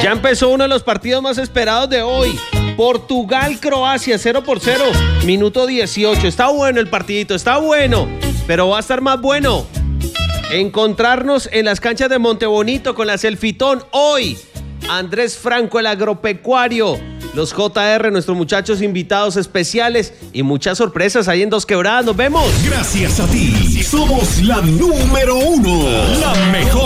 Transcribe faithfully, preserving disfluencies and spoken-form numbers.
Ya empezó uno de los partidos más esperados de hoy. Portugal-Croacia, cero por cero, minuto dieciocho. Está bueno el partidito, está bueno, pero va a estar más bueno encontrarnos en las canchas de Montebonito con la Selfitón hoy. Andrés Franco, el agropecuario, los J R, nuestros muchachos invitados especiales y muchas sorpresas ahí en Dos Quebradas. Nos vemos. Gracias a ti, somos la número uno, la mejor.